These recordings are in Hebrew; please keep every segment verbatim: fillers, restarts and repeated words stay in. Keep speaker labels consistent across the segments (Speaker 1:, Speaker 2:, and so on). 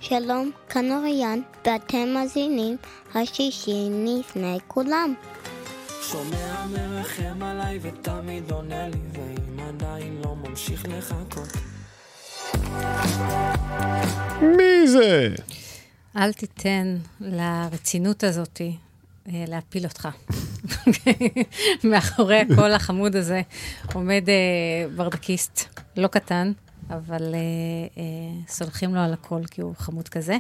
Speaker 1: שלום, כאן אוריאן, ואתם מאזינים השישי לפני כולם.
Speaker 2: שומע מרחם עליי ותמיד עונה לי, ואם עדיין לא ממשיך לחכות.
Speaker 3: מי זה?
Speaker 4: אל תיתן לרצינות הזאת להפיל אותך. מאחורי הקול החמוד הזה עומד ברדקיסט, לא קטן, אבל אה, אה, סולחים לו על הכל, כי הוא חמוד כזה.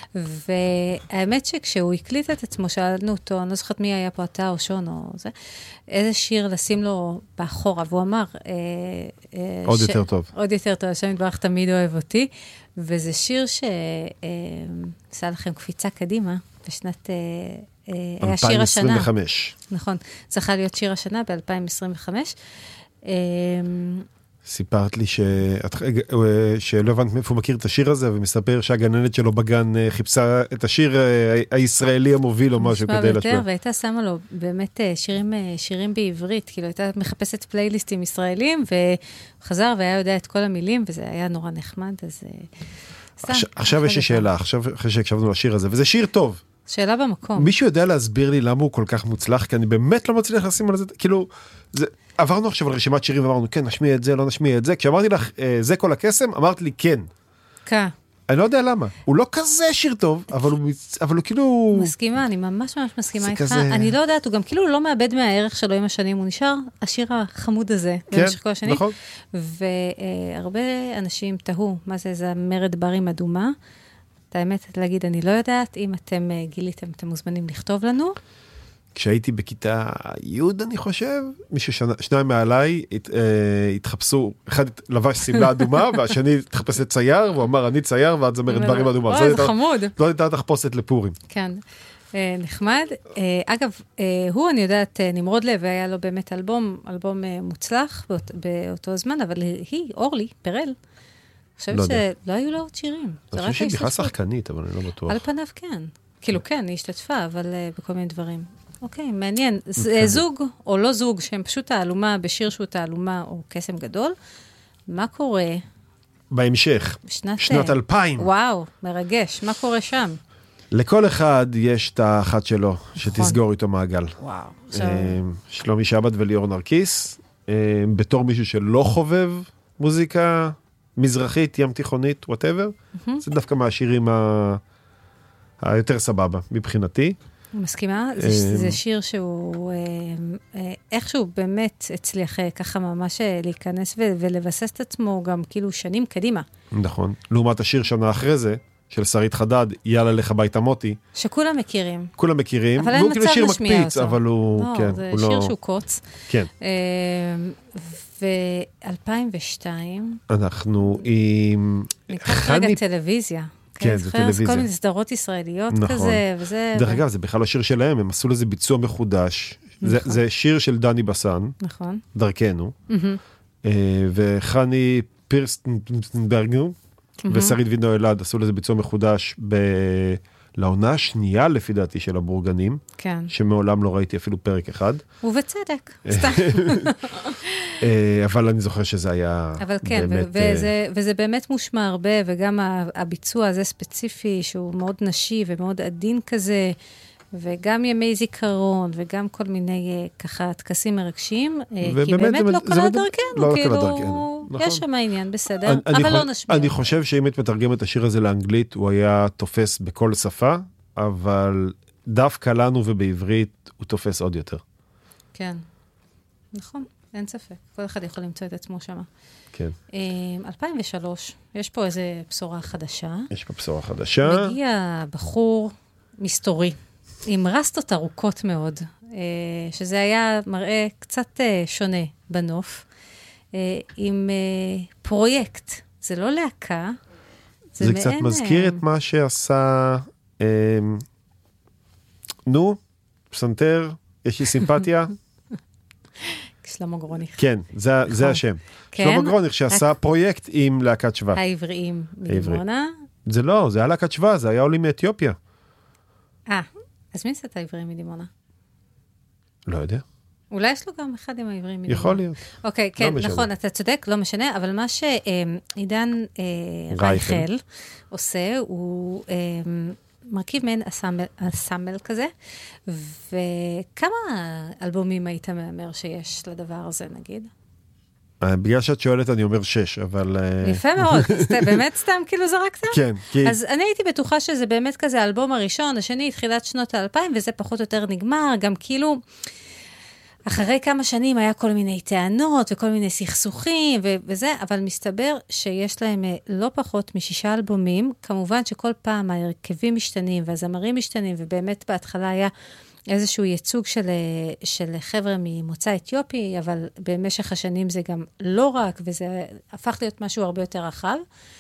Speaker 4: והאמת שכשהוא הקליט את עצמו, שאלנו אותו, אני לא זוכרת מי היה פה, אתה או שון או זה, איזה שיר לשים לו באחורה, והוא אמר... אה, אה,
Speaker 3: עוד
Speaker 4: ש...
Speaker 3: יותר טוב.
Speaker 4: עוד יותר טוב, השם יתברך תמיד אוהב אותי, וזה שיר שעשה אה, לכם קפיצה קדימה, בשנת... אה, אה, היה שיר השנה.
Speaker 3: אלפיים עשרים וחמש.
Speaker 4: נכון, צריכה להיות שיר השנה ב-אלפיים עשרים וחמש. אה,
Speaker 3: סיפרת לי שאת, שלא הבנת מאיפה הוא מכיר את השיר הזה, ומספר שהגננת שלו בגן חיפשה את השיר הישראלי המוביל או משהו כדי לשמוע.
Speaker 4: והייתה שמה לו באמת שירים, שירים בעברית, כאילו הייתה מחפשת פלייליסטים ישראלים, וחזר והיה יודע את כל המילים, וזה היה נורא נחמד, אז...
Speaker 3: עכשיו יש לי שאלה, עכשיו אחרי שהקשבנו לשיר הזה, וזה שיר טוב.
Speaker 4: שאלה במקום.
Speaker 3: מישהו יודע להסביר לי למה הוא כל כך מוצלח, כי אני באמת לא מצליח לשים על זה, כאילו, זה... עברנו עכשיו על רשימת שירים ואמרנו, כן, נשמיע את זה, לא נשמיע את זה. כשאמרתי לך, זה כל הקסם, אמרת לי, כן.
Speaker 4: כן.
Speaker 3: אני לא יודע למה. הוא לא כזה שיר טוב, אבל הוא, אבל הוא כאילו...
Speaker 4: מסכימה, אני ממש ממש מסכימה איתך.
Speaker 3: כזה...
Speaker 4: אני לא יודעת, הוא גם כאילו לא מאבד מהערך שלו עם השנים, הוא נשאר השיר החמוד הזה.
Speaker 3: כן,
Speaker 4: במשך כל השנים.
Speaker 3: נכון.
Speaker 4: והרבה אנשים תהו, מה זה, זה מרד ברים אדומה. את האמת, להגיד, אני לא יודעת, אם אתם גיליתם, אתם מוזמנים לכתוב לנו.
Speaker 3: כשהייתי בכיתה י' אני חושב, מישהו שנה, שניים מעליי הת, אה, התחפשו, אחד לבש סמלה אדומה, והשני התחפש לצייר, והוא אמר, אני צייר, ואת זמרת דברים אדומה.
Speaker 4: אוי, זה חמוד.
Speaker 3: לא הייתה תחפושת לפורים.
Speaker 4: כן, אה, נחמד. אה, אגב, אה, הוא, אני יודעת, אה, נמרוד לב, היה לו באמת אלבום, אלבום אה, מוצלח באות, באותו זמן, אבל היא, אורלי, פרל, חושבת
Speaker 3: לא
Speaker 4: שלא היו לו עוד שירים.
Speaker 3: אני חושב שהיא בכלל שחקנית, אבל אני לא בטוח.
Speaker 4: על פניו כן. כאילו כן, היא השתתפה, אבל אה, בכל מיני דברים. אוקיי, מעניין. זוג או לא זוג, שהם פשוט תעלומה, בשיר שהוא תעלומה או קסם גדול, מה קורה?
Speaker 3: בהמשך, שנת אלפיים.
Speaker 4: וואו, מרגש. מה קורה שם?
Speaker 3: לכל אחד יש את האחת שלו, שתסגור איתו מעגל.
Speaker 4: וואו.
Speaker 3: שלומי שבת וליאור נרקיס, בתור מישהו שלא חובב מוזיקה מזרחית, ים תיכונית, whatever, זה דווקא מהשירים היותר סבבה, מבחינתי.
Speaker 4: מסכימה? זה, זה שיר שהוא, איכשהו באמת הצליח ככה ממש להיכנס ולבסס את עצמו גם כאילו שנים קדימה.
Speaker 3: נכון. לעומת השיר שנה אחרי זה, של שרית חדד, יאללה לך ביתה מוטי.
Speaker 4: שכולם מכירים.
Speaker 3: כולם מכירים.
Speaker 4: אבל אין מצב
Speaker 3: כאילו
Speaker 4: לשמיע
Speaker 3: מקפיץ, אותו. אבל הוא,
Speaker 4: לא,
Speaker 3: כן,
Speaker 4: זה
Speaker 3: הוא
Speaker 4: שיר
Speaker 3: לא...
Speaker 4: שהוא קוץ.
Speaker 3: כן.
Speaker 4: ו-אלפיים ושתיים...
Speaker 3: אנחנו עם...
Speaker 4: ניקח רגע טלוויזיה.
Speaker 3: כן, זה טלוויזיה.
Speaker 4: כל מיני סדרות ישראליות
Speaker 3: נכון.
Speaker 4: כזה, וזה...
Speaker 3: דרך אגב, זה בכלל לא שיר שלהם, הם עשו לזה ביצוע מחודש. נכון. זה, זה שיר של דני בסן.
Speaker 4: נכון.
Speaker 3: דרכנו. Mm-hmm. וחני פירסטנברגנו, mm-hmm. ושרית וינו אלעד עשו לזה ביצוע מחודש ב... לעונה השנייה, לפי דעתי, של הבורגנים.
Speaker 4: כן.
Speaker 3: שמעולם לא ראיתי אפילו פרק אחד.
Speaker 4: ובצדק, סתם.
Speaker 3: אבל אני זוכר שזה היה
Speaker 4: אבל כן,
Speaker 3: באמת...
Speaker 4: וזה, וזה באמת מושמע הרבה, וגם הביצוע הזה ספציפי, שהוא מאוד נשי ומאוד עדין כזה, וגם ימי זיכרון, וגם כל מיני ככה תקסים מרגשים, כי באמת לא כל הדרכנו, כאילו, יש שם העניין, בסדר, אבל לא נשמיע.
Speaker 3: אני חושב שאם את מתרגמת את השיר הזה לאנגלית, הוא היה תופס בכל שפה, אבל דווקא לנו ובעברית הוא תופס עוד יותר.
Speaker 4: כן, נכון, אין ספק. כל אחד יכול למצוא את עצמו שם.
Speaker 3: כן.
Speaker 4: אלפיים ושלוש, יש פה איזו בשורה חדשה.
Speaker 3: יש פה בשורה חדשה.
Speaker 4: מגיע בחור מסתורי. עם רסטות ארוכות מאוד, שזה היה מראה קצת שונה בנוף, עם פרויקט, זה לא להקה,
Speaker 3: זה, זה קצת מזכיר את מה שעשה, נו, פסנתר, יש לי סימפתיה.
Speaker 4: שלמה גרוניך.
Speaker 3: כן, זה, זה השם. כן? שלמה גרוניך שעשה פרויקט עם להקת שווה.
Speaker 4: העבריים מדימונה.
Speaker 3: זה לא, זה היה להקת שווה, זה היה עולים מאתיופיה.
Speaker 4: אה. אז מי עשה את העבריים מדימונה?
Speaker 3: לא יודע.
Speaker 4: אולי יש לו גם אחד עם העברים.
Speaker 3: יכול להיות.
Speaker 4: אוקיי, כן, נכון, אתה צודק, לא משנה, אבל מה שעידן רייכל עושה, הוא מרכיב מעין אסמבל כזה, וכמה אלבומים היית מאמר שיש לדבר הזה, נגיד?
Speaker 3: בגלל שאת שואלת, אני אומר שש, אבל...
Speaker 4: יפה מאוד, באמת סתם כאילו זרקת?
Speaker 3: כן.
Speaker 4: אז אני הייתי בטוחה שזה באמת כזה האלבום הראשון, השני, תחילת שנות האלפיים, וזה פחות או יותר נגמר, גם כאילו, אחרי כמה שנים היה כל מיני טענות, וכל מיני סכסוכים, וזה, אבל מסתבר שיש להם לא פחות משישה אלבומים, כמובן שכל פעם ההרכבים משתנים, והזמרים משתנים, ובאמת בהתחלה היה... איזשהו ייצוג של, של חבר'ה ממוצא אתיופי, אבל במשך השנים זה גם לא רק, וזה הפך להיות משהו הרבה יותר רחב.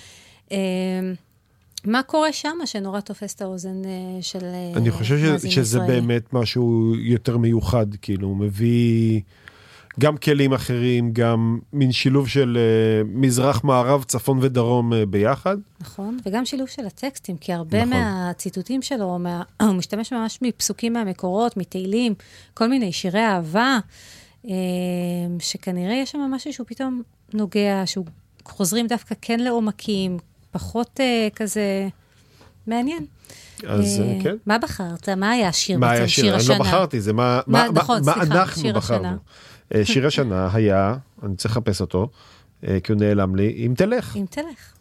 Speaker 4: מה קורה שם, שנורא תופס את האוזן של מאזין
Speaker 3: אני חושב ש, שזה
Speaker 4: ישראלי?
Speaker 3: באמת משהו יותר מיוחד, כאילו, הוא מביא גם כלים אחרים, גם מין שילוב של uh, מזרח, מערב, צפון ודרום uh, ביחד.
Speaker 4: נכון, וגם שילוב של הטקסטים, כי הרבה נכון. מהציטוטים שלו, מה, הוא משתמש ממש מפסוקים מהמקורות, מתהילים, כל מיני שירי אהבה, uh, שכנראה יש שם משהו שהוא פתאום נוגע, שהוא חוזרים דווקא כן לעומקים, פחות uh, כזה מעניין.
Speaker 3: אז uh, כן.
Speaker 4: מה בחרת? מה היה השיר?
Speaker 3: מה היה השיר? אני לא בחרתי, זה מה,
Speaker 4: מה,
Speaker 3: מה,
Speaker 4: נכון,
Speaker 3: מה
Speaker 4: סליחה,
Speaker 3: אנחנו
Speaker 4: שיר
Speaker 3: בחרנו.
Speaker 4: השנה.
Speaker 3: שיר השנה היה, אני צריך לחפש אותו, כי הוא נעלם לי, אם תלך.
Speaker 4: אם תלך.